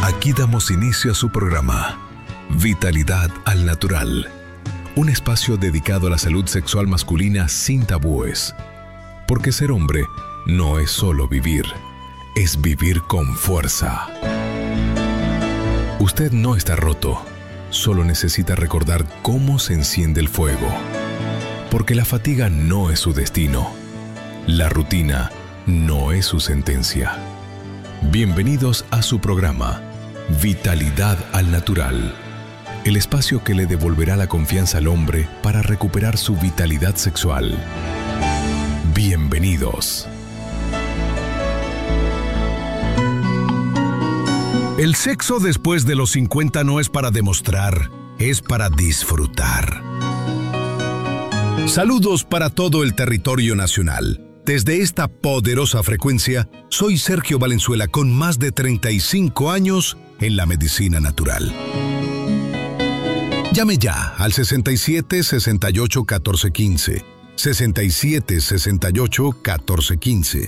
Aquí damos inicio a su programa, Vitalidad al Natural, un espacio dedicado a la salud sexual masculina sin tabúes. Porque ser hombre no es solo vivir, es vivir con fuerza. Usted no está roto, solo necesita recordar cómo se enciende el fuego. Porque la fatiga no es su destino, la rutina no es su sentencia. Bienvenidos a su programa, Vitalidad al Natural, el espacio que le devolverá la confianza al hombre para recuperar su vitalidad sexual. Bienvenidos. El sexo después de los 50 no es para demostrar, es para disfrutar. Saludos para todo el territorio nacional. Desde esta poderosa frecuencia, soy Sergio Valenzuela con más de 35 años en la medicina natural. Llame ya al 67 68 14 15. 67 68 14 15.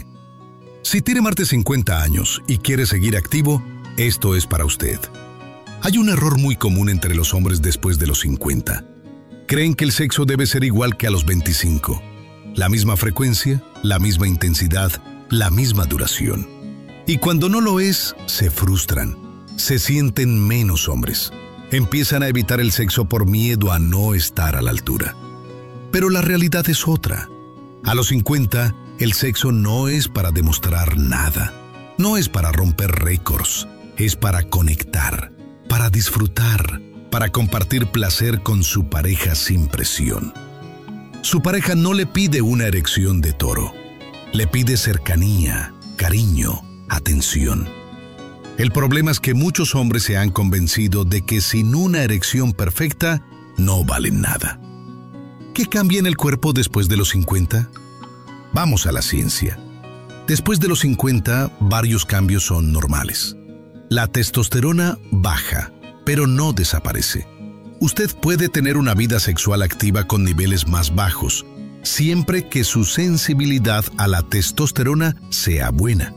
Si tiene más de 50 años y quiere seguir activo, esto es para usted. Hay un error muy común entre los hombres después de los 50. Creen que el sexo debe ser igual que a los 25. La misma frecuencia, la misma intensidad, la misma duración. Y cuando no lo es, se frustran. Se sienten menos hombres. Empiezan a evitar el sexo por miedo a no estar a la altura. Pero la realidad es otra. A los 50, el sexo no es para demostrar nada. No es para romper récords. Es para conectar, para disfrutar, para compartir placer con su pareja sin presión. Su pareja no le pide una erección de toro. Le pide cercanía, cariño, atención. El problema es que muchos hombres se han convencido de que sin una erección perfecta no valen nada. ¿Qué cambia en el cuerpo después de los 50? Vamos a la ciencia. Después de los 50, varios cambios son normales. La testosterona baja, pero no desaparece. Usted puede tener una vida sexual activa con niveles más bajos, siempre que su sensibilidad a la testosterona sea buena.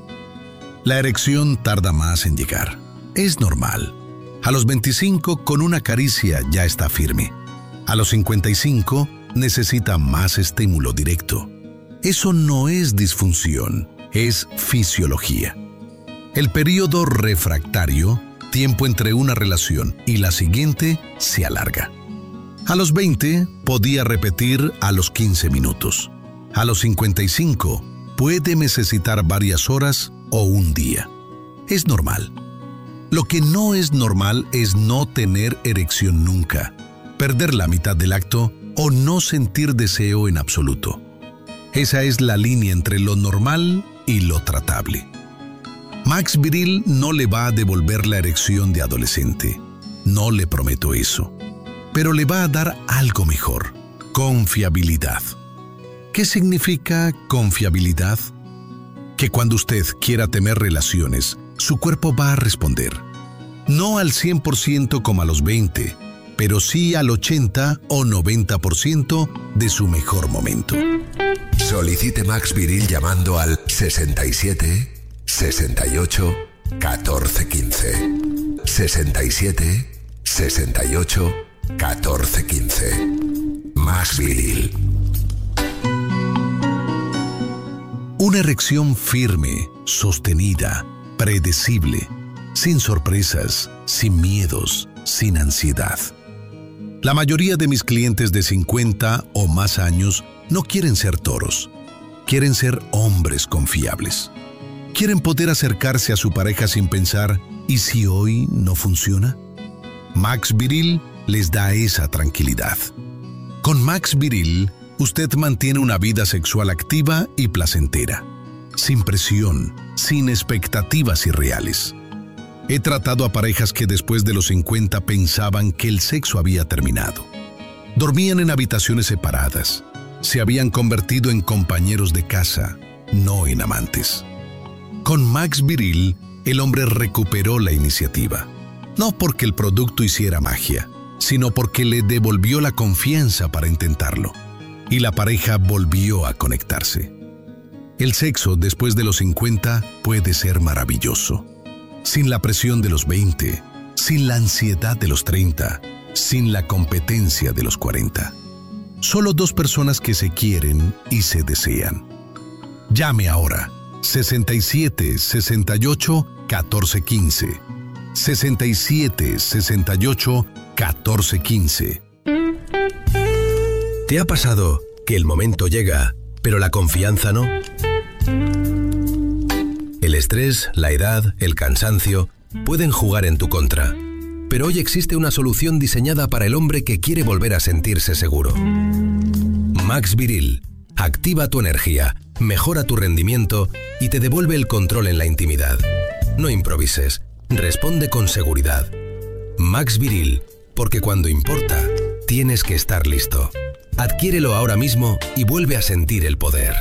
La erección tarda más en llegar. Es normal. A los 25, con una caricia ya está firme. A los 55, necesita más estímulo directo. Eso no es disfunción, es fisiología. El período refractario, tiempo entre una relación y la siguiente, se alarga. A los 20, podía repetir a los 15 minutos. A los 55, puede necesitar varias horas o un día. Es normal. Lo que no es normal es no tener erección nunca, perder la mitad del acto o no sentir deseo en absoluto. Esa es la línea entre lo normal y lo tratable. Max Viril no le va a devolver la erección de adolescente. No le prometo eso. Pero le va a dar algo mejor: confiabilidad. ¿Qué significa confiabilidad? Que cuando usted quiera tener relaciones, su cuerpo va a responder. No al 100% como a los 20, pero sí al 80 o 90% de su mejor momento. Solicite Max Viril llamando al 67 68 14 15. 67 68 14 15. Max Viril. Una erección firme, sostenida, predecible, sin sorpresas, sin miedos, sin ansiedad. La mayoría de mis clientes de 50 o más años no quieren ser toros. Quieren ser hombres confiables. Quieren poder acercarse a su pareja sin pensar, ¿y si hoy no funciona? Max Viril les da esa tranquilidad. Con Max Viril, usted mantiene una vida sexual activa y placentera, sin presión, sin expectativas irreales. He tratado a parejas que después de los 50 pensaban que el sexo había terminado. Dormían en habitaciones separadas. Se habían convertido en compañeros de casa, no en amantes. Con Max Viril, el hombre recuperó la iniciativa. No porque el producto hiciera magia, sino porque le devolvió la confianza para intentarlo. Y la pareja volvió a conectarse. El sexo después de los 50 puede ser maravilloso. sin la presión de los 20, sin la ansiedad de los 30, sin la competencia de los 40. Solo dos personas que se quieren y se desean. Llame ahora 67 68 14 15. 67 68 14 15. ¿Te ha pasado que el momento llega, pero la confianza no? El estrés, la edad, el cansancio pueden jugar en tu contra. Pero hoy existe una solución diseñada para el hombre que quiere volver a sentirse seguro. Max Viril activa tu energía, mejora tu rendimiento y te devuelve el control en la intimidad. No improvises, responde con seguridad. Max Viril, porque cuando importa, tienes que estar listo. Adquiérelo ahora mismo y vuelve a sentir el poder.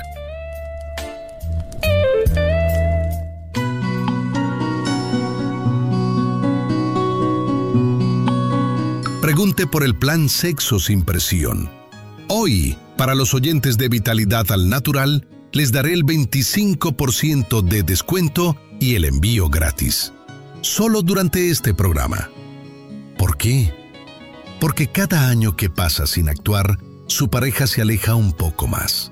Pregunte por el plan Sexo sin Presión. Hoy, para los oyentes de Vitalidad al Natural, les daré el 25% de descuento y el envío gratis. Solo durante este programa. ¿Por qué? Porque cada año que pasa sin actuar, su pareja se aleja un poco más.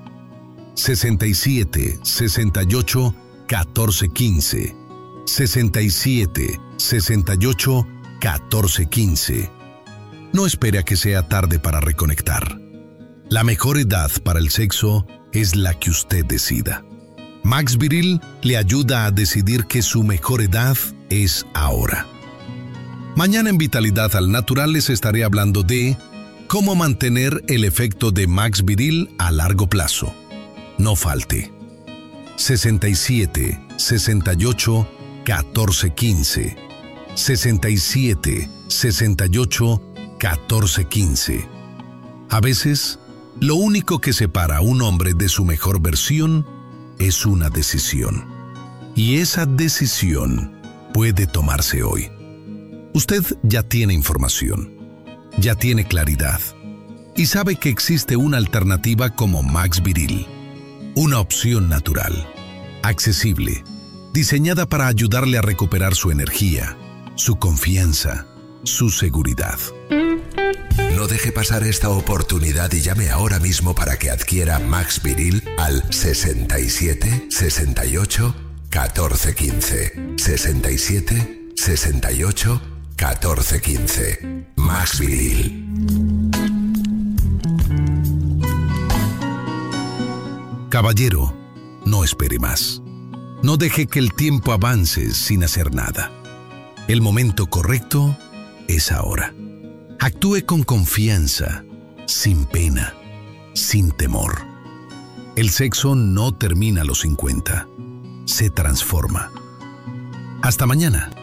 67 68 14 15. 67 68 14 15. No espere a que sea tarde para reconectar. La mejor edad para el sexo es la que usted decida. Max Viril le ayuda a decidir que su mejor edad es ahora. Mañana en Vitalidad al Natural les estaré hablando de cómo mantener el efecto de Max Viril a largo plazo. No falte. 67 68 14 15. 67 68 14 15. A veces, lo único que separa a un hombre de su mejor versión es una decisión. Y esa decisión puede tomarse hoy. Usted ya tiene información, ya tiene claridad y sabe que existe una alternativa como Max Viril. Una opción natural, accesible, diseñada para ayudarle a recuperar su energía, su confianza, su seguridad. No deje pasar esta oportunidad y llame ahora mismo para que adquiera Max Viril al 67 68 14 15. 67 68 14 15. Max Viril. Caballero, no espere más. No deje que el tiempo avance sin hacer nada. El momento correcto es ahora. Actúe con confianza, sin pena, sin temor. El sexo no termina a los 50, se transforma. Hasta mañana.